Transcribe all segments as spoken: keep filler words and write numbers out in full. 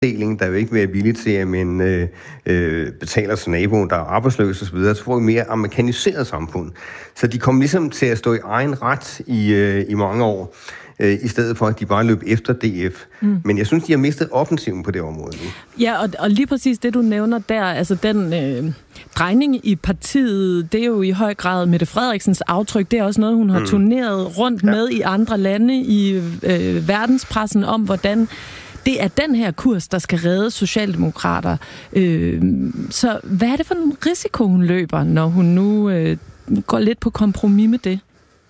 deling, der jo ikke vil være villig til, at man øh, øh, betaler til naboen, der er arbejdsløs osv., så får vi mere amerikaniseret samfund. Så de kommer ligesom til at stå i egen ret i, øh, i mange år, øh, i stedet for, at de bare løb efter D F. Mm. Men jeg synes, de har mistet offensiven på det område nu. Ja, og, og lige præcis det, du nævner der, altså den øh, drejning i partiet, det er jo i høj grad Mette Frederiksens aftryk. Det er også noget, hun har mm. turneret rundt ja. med i andre lande i øh, verdenspressen om, hvordan det er den her kurs, der skal redde socialdemokrater. Øh, så hvad er det for en risiko, hun løber, når hun nu øh, går lidt på kompromis med det?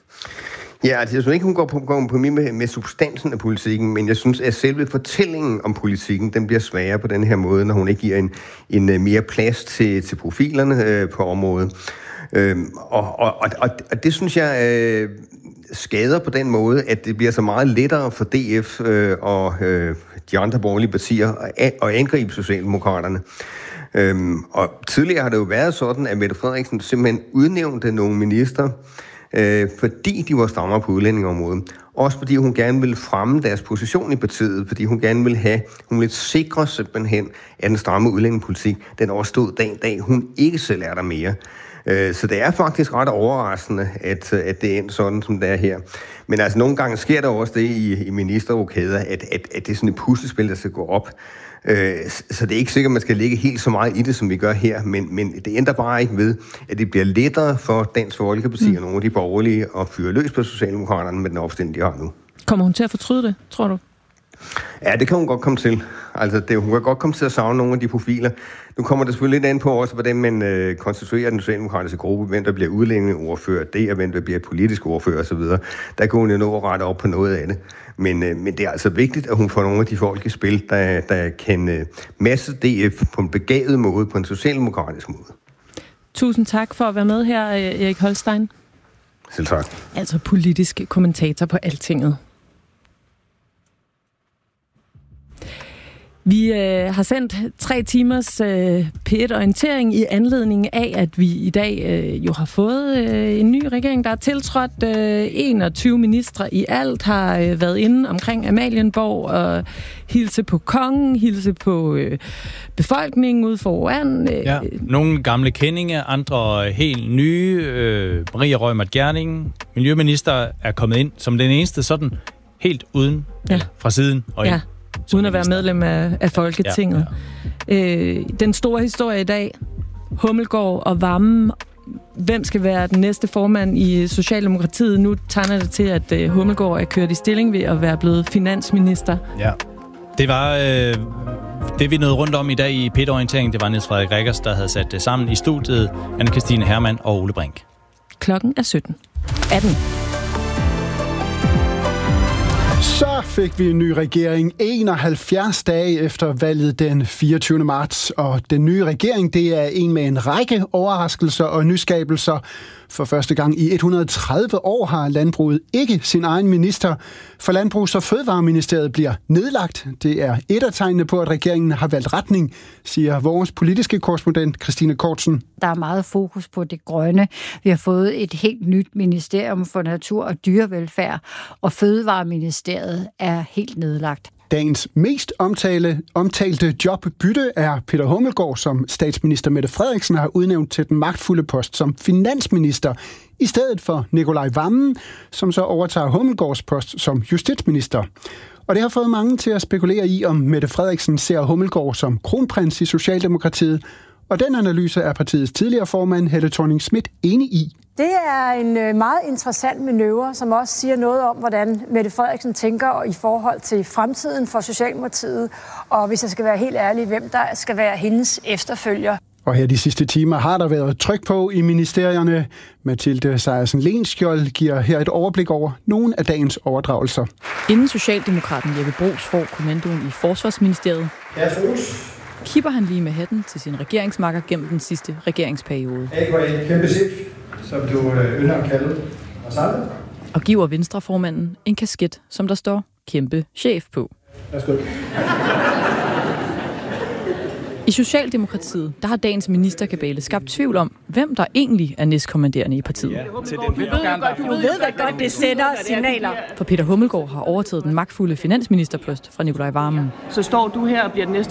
Ja, altså jeg synes ikke, hun går på kompromis med, med substansen af politikken, men jeg synes, at selve fortællingen om politikken, den bliver sværere på den her måde, når hun ikke giver en, en mere plads til, til profilerne øh, på området. Øh, og, og, og, og det synes jeg øh, skader på den måde, at det bliver så meget lettere for D F øh, og øh, de andre borgerlige partier at, at angribe Socialdemokraterne. Øhm, og tidligere har det jo været sådan, at Mette Frederiksen simpelthen udnævnte nogle minister, øh, fordi de var stammer på udlændingeområdet. Også fordi hun gerne ville fremme deres position i partiet, fordi hun gerne ville have, hun ville sikre simpelthen, at den stramme udlændingepolitik, den overstod dag dag, hun ikke selv er der mere. Så det er faktisk ret overraskende, at, at det er sådan, som det er her. Men altså, nogle gange sker der også det i, i ministerrokader, at, at, at det er sådan et puslespil, der skal gå op. Så det er ikke sikkert, at man skal lægge helt så meget i det, som vi gør her, men, men det ændrer bare ikke ved, at det bliver lettere for Dansk Folkeparti mm. og nogle af de borgerlige at fyre løs på Socialdemokraterne med den opstilling, de har nu. Kommer hun til at fortryde det, tror du? Ja, det kan hun godt komme til. Altså, det, hun kan godt komme til at savne nogle af de profiler. Nu kommer det selvfølgelig lidt an på også, hvordan man øh, konstituerer den socialdemokratiske gruppe, hvem der bliver udlændingeordfører, det og hvem der bliver politisk ordfører osv. Der kan hun jo nå at rette op på noget af det. Men, øh, men det er altså vigtigt, at hun får nogle af de folk i spil, der, der kan øh, masse D F på en begavet måde, på en socialdemokratisk måde. Tusind tak for at være med her, Erik Holstein. Selv tak. Altså politisk kommentator på Altinget. Vi øh, har sendt tre timers øh, P et-orientering i anledning af, at vi i dag øh, jo har fået øh, en ny regering, der er tiltrådt. Øh, enogtyve ministre i alt har øh, været inde omkring Amalienborg og hilse på kongen, hilse på øh, befolkningen ude foran. Øh. Ja, nogle gamle kendinge, andre helt nye. Øh, Maria Reumert Gjerding, miljøminister, er kommet ind som den eneste sådan helt uden ja. øh, fra siden og ind. Ja. Uden at være medlem af, af Folketinget. Ja, ja. Øh, den store historie i dag, Hummelgaard og Wammen. Hvem skal være den næste formand i Socialdemokratiet? Nu tegner det til, at uh, Hummelgaard er kørt i stilling ved at være blevet finansminister. Ja, det var øh, det, vi nåede rundt om i dag i P et-orienteringen. Det var Niels Frederik Rikkers, der havde sat det sammen i studiet. Anne-Kristine Hermann og Ole Brink. Klokken er sytten atten. Så fik vi en ny regering enoghalvfjerds dage efter valget den fireogtyvende marts, og den nye regering, det er en med en række overraskelser og nyskabelser. For første gang i et hundrede og tredive år har landbruget ikke sin egen minister, for Landbrugs- og Fødevareministeriet bliver nedlagt. Det er et af tegnene på, at regeringen har valgt retning, siger vores politiske korrespondent Christine Kortsen. Der er meget fokus på det grønne. Vi har fået et helt nyt ministerium for natur og dyrevelfærd, og Fødevareministeriet er helt nedlagt. Dagens mest omtale, omtalte jobbytte er Peter Hummelgaard, som statsminister Mette Frederiksen har udnævnt til den magtfulde post som finansminister, i stedet for Nicolai Wammen, som så overtager Hummelgaards post som justitsminister. Og det har fået mange til at spekulere i, om Mette Frederiksen ser Hummelgaard som kronprins i Socialdemokratiet, og den analyse er partiets tidligere formand Helle Thorning-Schmidt enig i. Det er en meget interessant manøvre, som også siger noget om, hvordan Mette Frederiksen tænker i forhold til fremtiden for Socialdemokratiet, og hvis jeg skal være helt ærlig, hvem der skal være hendes efterfølger. Og her de sidste timer har der været tryk på i ministerierne. Mathilde Sejersen-Lenskjold giver her et overblik over nogle af dagens overdragelser. Inden Socialdemokraten Jeppe Bruus får kommandoen i Forsvarsministeriet, ja, Bruus. kipper han lige med hatten til sin regeringsmakker gennem den sidste regeringsperiode. A K A Kæmpe Sif, som du ynder at kalde os alle. Og giver Venstreformanden en kasket, som der står Kæmpe Chef på. Værsgo. I I Socialdemokratiet, der har dagens ministerkabale skabt tvivl om, hvem der egentlig er næstkommanderende i partiet. Ja, til den du, ved godt, du ved hvad godt det sender signaler. For Peter Hummelgaard har overtaget den magtfulde finansministerpost fra Nicolai Wammen. Så står du her og bliver den næste